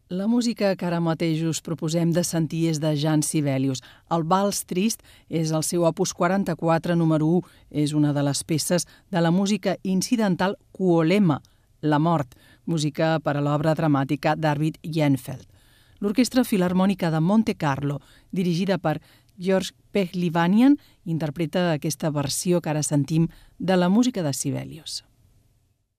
La música que ara mateix us proposem de sentir és de Jean Sibelius. El Vals Trist és el seu opus 44, número 1. És una de les peces de la música incidental Kuolema, la mort, música per a l'obra dramàtica d'Arvid Jähnfeld. L'Orquestra Filharmònica de Monte Carlo, dirigida per George Pehlivanian, interpreta aquesta versió que ara sentim de la música de Sibelius.